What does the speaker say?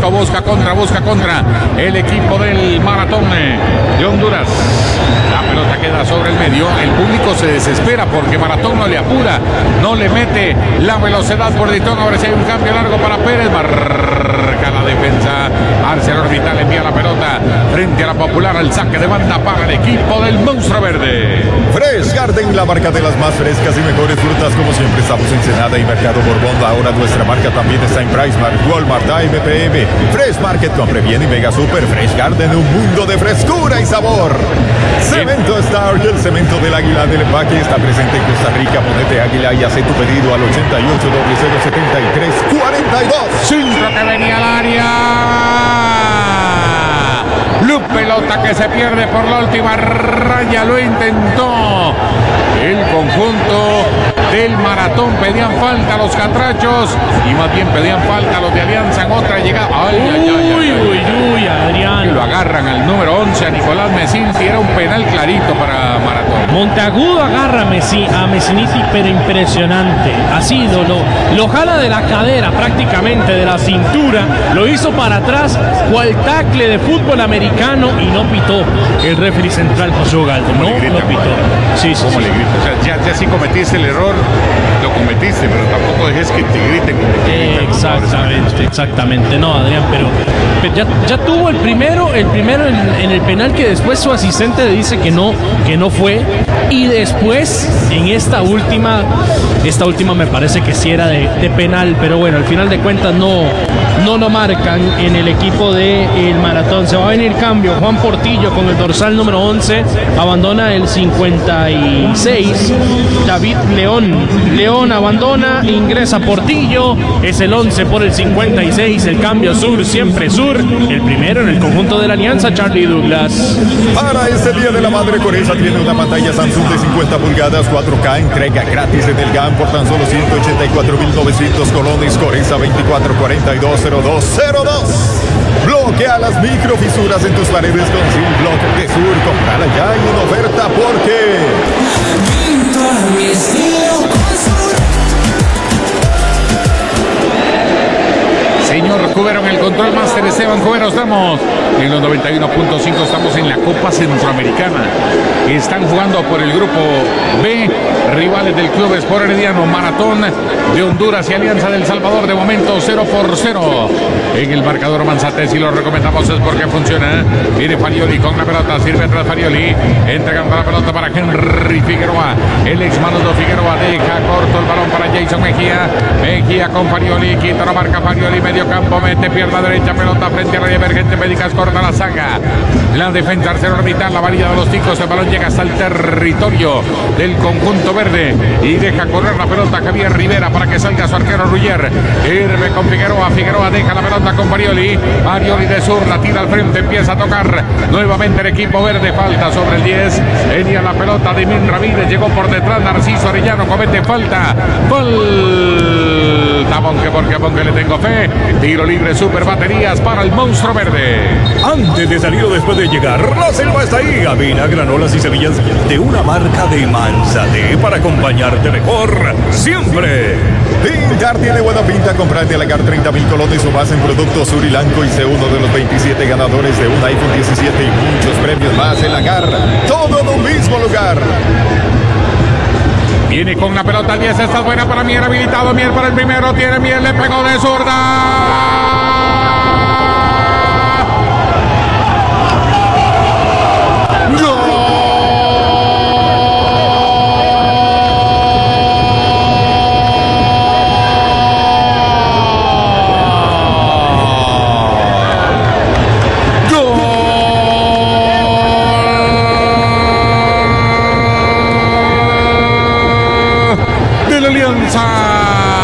busca contra el equipo del Maratón de Honduras. La pelota queda sobre el medio, el público se desespera porque Maratón no le apura, no le mete la velocidad por Ditón. Ahora sí hay un cambio largo para Pérez, marca la defensa. ArcelorMittal envía la pelota frente a la Popular, al saque de banda para el equipo del Monstruo Verde. Fresh Garden, la marca de las más frescas y mejores frutas, como siempre estamos en Ensenada y Mercado Borbón. Ahora nuestra marca también está en PriceMart, Walmart, AMPM, Fresh Market. Compre bien y Mega Super. Fresh Garden, un mundo de frescura y sabor. Cemento Stark, el cemento del Águila del Empaque, está presente en Costa Rica. Ponete Águila y hace tu pedido al 88-0073-42. Centro que venía al área. Pelota que se pierde por la última raya, lo intentó el conjunto del Maratón. Pedían falta los catrachos y más bien pedían falta los de Alianza en otra llegada. Uy, Adrián. Lo agarran al número 11, a Nicolás Messiniti. Era un penal clarito para Maratón. Monteagudo agarra a Messiniti, pero impresionante. Así lo jala de la cadera, prácticamente de la cintura. Lo hizo para atrás, cual tackle de fútbol americano, y no pitó. El referee central José Galdo. No pitó. Sí. ¿Cómo le grita? O sea, ya si cometiste el error, lo cometiste, pero tampoco dejes que te griten. Exactamente. No, Adrián, pero ya tuvo el primero en el penal, que después su asistente le dice que no fue, y después en esta última me parece que sí era de penal, pero bueno, al final de cuentas no lo marcan en el equipo del Maratón. Se va a venir cambio. Juan Portillo con el dorsal número 11 abandona el 56. David León abandona, ingresa Portillo, es el 11 por el 56. El cambio sur, siempre sur. El primero en el conjunto de la Alianza, Charlie Douglas. Para este Día de la Madre, Coreza tiene una pantalla Samsung de 50 pulgadas 4K, entrega gratis en el GAN por tan solo 184.900 colones. Coreza 24420202. Bloquea las microfisuras en tus paredes con Silblock de Sur. Comprala ya en una oferta porque Pinto a mi estilo con Sur. Señor Cubero en el control master, Esteban Cubero. Estamos en los 91.5, estamos en la Copa Centroamericana. Están jugando por el grupo B, rivales del Club Sport Herediano, Maratón de Honduras y Alianza del Salvador. De momento 0-0 en el marcador Manzate. Si lo recomendamos es porque funciona. Viene Farioli con la pelota, sirve atrás Farioli, entregando la pelota para Henry Figueroa. El ex Manolo Figueroa deja corto el balón para Jason Mejía con Farioli, quita la marca Farioli, medio campo, mete pierna derecha, pelota frente a la divergente, Médicas corta la saga. La defensa ArcelorMittal, la varilla de los ticos, el balón llega hasta el territorio del conjunto verde y deja correr la pelota Javier Rivera para que salga su arquero Ruggier. Herve con Figueroa deja la pelota con Farioli de sur, la tira al frente, empieza a tocar nuevamente el equipo verde, falta sobre el 10, venía la pelota de Min Ramírez, llegó por detrás Narciso Arellano, comete falta, porque le tengo fe. Tiro libre, super baterías para el Monstruo Verde. Antes de salir o después de llegar, la selva está ahí. Avena, granolas y semillas de una marca de Manzate para acompañarte mejor siempre. Pintar tiene buena pinta. Comprar de Alagar 30,000 colones o más en productos Surilanco y sé uno de los 27 ganadores de un iPhone 17 y muchos premios más. El Alagar, todo en un mismo lugar. Viene con la pelota 10, esta es buena para Mier, habilitado Mier para el primero, tiene Mier, le pegó de zurda.